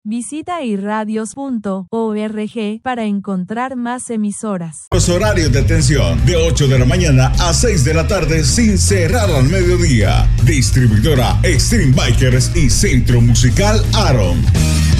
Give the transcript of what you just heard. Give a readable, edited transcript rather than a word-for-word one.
Visita irradios.org para encontrar más emisoras. Los horarios de atención de 8 de la mañana a 6 de la tarde sin cerrar al mediodía. Distribuidora Extreme Bikers y Centro Musical Aaron.